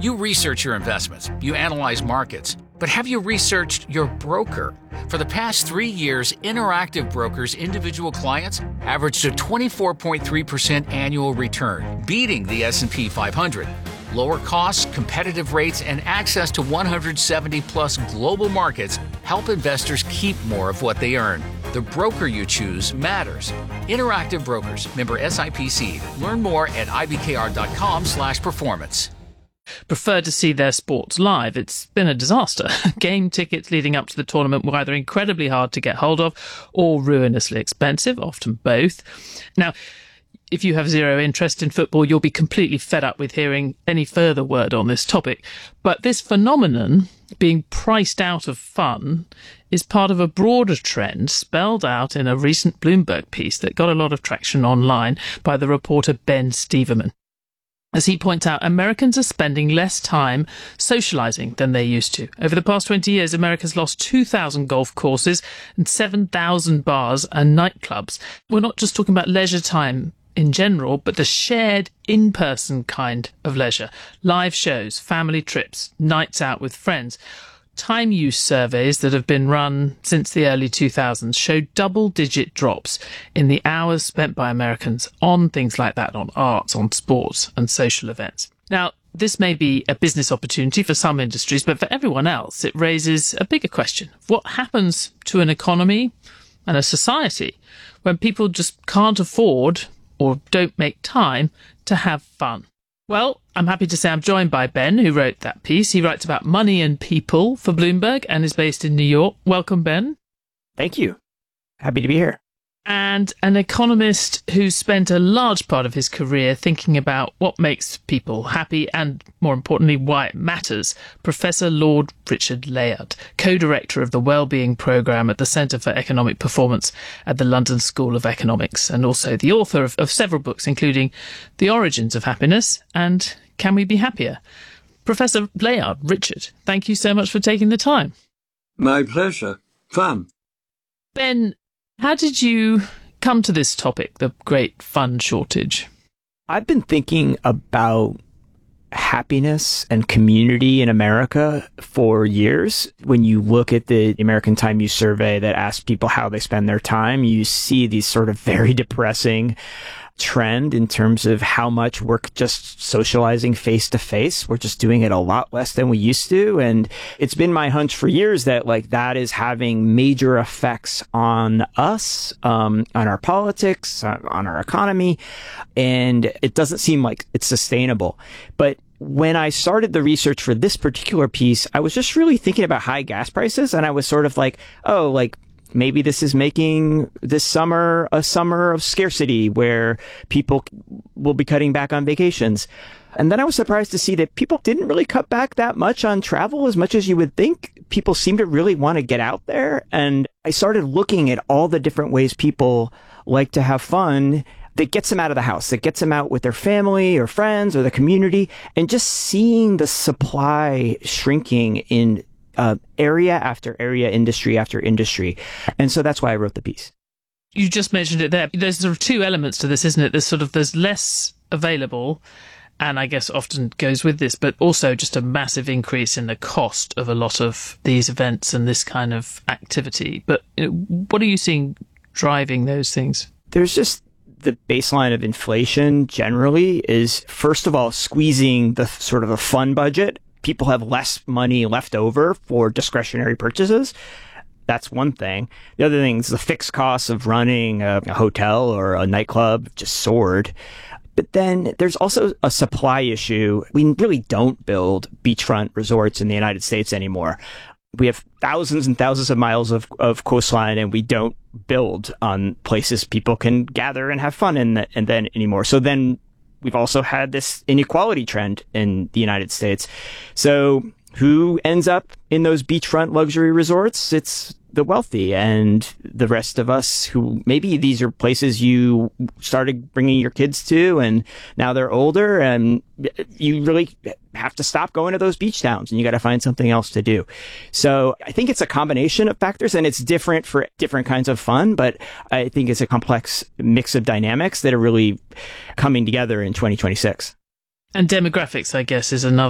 You research your investments, you analyze markets, but have you researched your broker? For the past 3 years, Interactive Brokers' individual clients averaged a 24.3% annual return, beating the S&P 500. Lower costs, competitive rates, and access to 170-plus global markets help investors keep more of what they earn. The broker you choose matters. Interactive Brokers, member SIPC. Learn more at ibkr.com/performance. Prefer to see their sports live. It's been a disaster. Game tickets leading up to the tournament were either incredibly hard to get hold of or ruinously expensive, often both. Now, if you have zero interest in football, you'll be completely fed up with hearing any further word on this topic. But this phenomenon, being priced out of fun, is part of a broader trend spelled out in a recent Bloomberg piece that got a lot of traction online by the reporter Ben Steverman. As he points out, Americans are spending less time socializing than they used to. Over the past 20 years, America's lost 2,000 golf courses and 7,000 bars and nightclubs. We're not just talking about leisure time in general, but the shared in-person kind of leisure. Live shows, family trips, nights out with friends. Time use surveys that have been run since the early 2000s show double-digit drops in the hours spent by Americans on things like that, on arts, on sports and social events. Now, this may be a business opportunity for some industries, but for everyone else, it raises a bigger question. What happens to an economy and a society when people just can't afford or don't make time to have fun? Well, I'm happy to say I'm joined by Ben, who wrote that piece. He writes about money and people for Bloomberg and is based in New York. Welcome, Ben. Thank you. Happy to be here. And an economist who spent a large part of his career thinking about what makes people happy and, more importantly, why it matters, Professor Lord Richard Layard, co-director of the Wellbeing Programme at the Centre for Economic Performance at the London School of Economics, and also the author of several books, including The Origins of Happiness and Can We Be Happier? Professor Layard, Richard, thank you so much for taking the time. My pleasure. Fun. Ben, how did you come to this topic, the great fun shortage? I've been thinking about happiness and community in America for years. When you look at the American Time Use survey that asks people how they spend their time, you see these sort of very depressing trend in terms of how much we're just socializing face to face. We're just doing it a lot less than we used to. And it's been my hunch for years that that is having major effects on us, on our politics, on our economy. And it doesn't seem like it's sustainable. But when I started the research for this particular piece, I was just really thinking about high gas prices. And I was sort of maybe this is making this summer a summer of scarcity where people will be cutting back on vacations. And then I was surprised to see that people didn't really cut back that much on travel as much as you would think. People seem to really want to get out there. And I started looking at all the different ways people like to have fun that gets them out of the house, that gets them out with their family or friends or the community, and just seeing the supply shrinking in area after area, industry after industry. And so that's why I wrote the piece. You just mentioned it there. There's sort of two elements to this, isn't it? There's less available, and I guess often goes with this, but also just a massive increase in the cost of a lot of these events and this kind of activity. But what are you seeing driving those things? There's just the baseline of inflation generally is, first of all, squeezing the sort of a fun budget. People have less money left over for discretionary purchases. That's one thing. The other thing is the fixed costs of running a hotel or a nightclub just soared. But then there's also a supply issue. We really don't build beachfront resorts in the United States anymore. We have thousands and thousands of miles of coastline, and we don't build on places people can gather and have fun in and then anymore. So then we've also had this inequality trend in the United States. So who ends up in those beachfront luxury resorts? It's the wealthy, and the rest of us who maybe these are places you started bringing your kids to and now they're older, and you really have to stop going to those beach towns and you got to find something else to do. So I think it's a combination of factors, and it's different for different kinds of fun, but I think it's a complex mix of dynamics that are really coming together in 2026. And demographics, I guess, is another